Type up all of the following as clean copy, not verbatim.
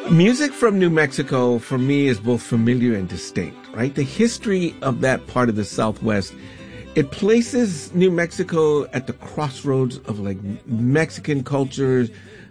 Music from New Mexico, for me, is both familiar and distinct, right? The history of that part of the Southwest, it places New Mexico at the crossroads of like Mexican cultures,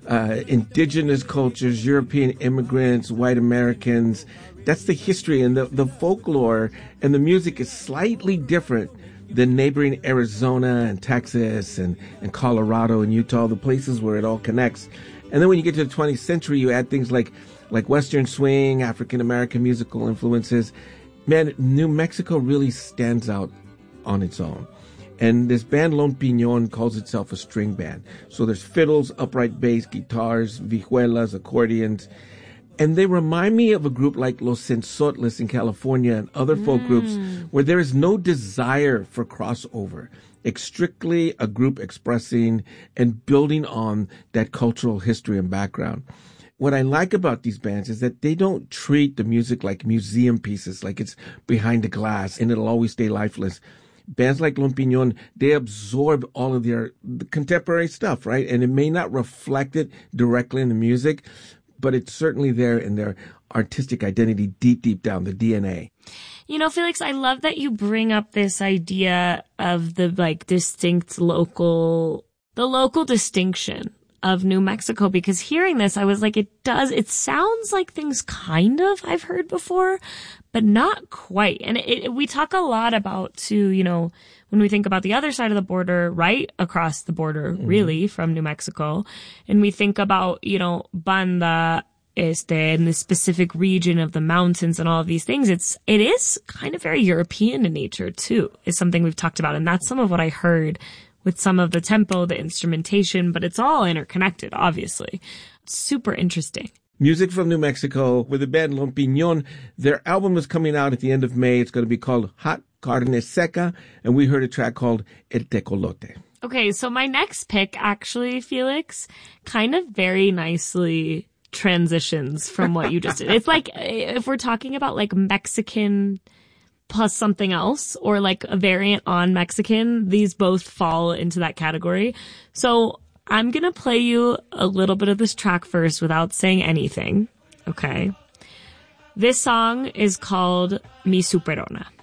indigenous cultures, European immigrants, white Americans. That's the history, and the folklore and the music is slightly different than neighboring Arizona and Texas and Colorado and Utah, the places where it all connects. And then when you get to the 20th century, you add things like Western swing, African-American musical influences. Man, New Mexico really stands out on its own. And this band, Lon Piñón, calls itself a string band. So there's fiddles, upright bass, guitars, vihuelas, accordions. And they remind me of a group like Los Sensotles in California and other folk groups where there is no desire for crossover. It's strictly a group expressing and building on that cultural history and background. What I like about these bands is that they don't treat the music like museum pieces, like it's behind the glass and it'll always stay lifeless. Bands like Lon Piñón, they absorb all of the contemporary stuff, right? And it may not reflect it directly in the music, but it's certainly there in their artistic identity deep down, the DNA. You know, Felix, I love that you bring up this idea of the distinct local distinction of New Mexico, because hearing this, I was like, it sounds like things kind of I've heard before, but not quite. And we talk a lot about too, you know, when we think about the other side of the border, right across the border, really, from New Mexico, and we think about, you know, banda, in the specific region of the mountains and all of these things, it is kind of very European in nature too, is something we've talked about. And that's some of what I heard with some of the tempo, the instrumentation, but it's all interconnected, obviously. Super interesting. Music from New Mexico with the band Lon Piñón. Their album is coming out at the end of May. It's going to be called Hot Carne Seca, and we heard a track called El Tecolote. Okay, so my next pick, actually, Felix, kind of very nicely transitions from what you just did. It's like, if we're talking about like Mexican plus something else, or like a variant on Mexican, these both fall into that category. So I'm going to play you a little bit of this track first without saying anything. Okay. This song is called Mi Superona.